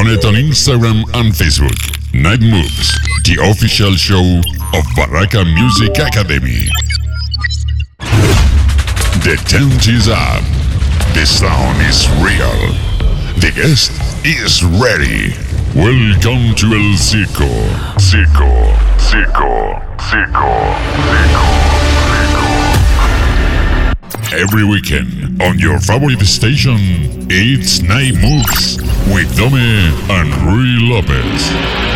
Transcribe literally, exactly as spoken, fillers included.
on it on Instagram and Facebook. Night Moves, the official show of Baraka Music Academy. The tent is up. The sound is real. The guest is ready. Welcome to El Circo. Circo, Circo, Circo, Circo. Every weekend on your favorite station, it's Night Moves with Dome and Rui Lopez.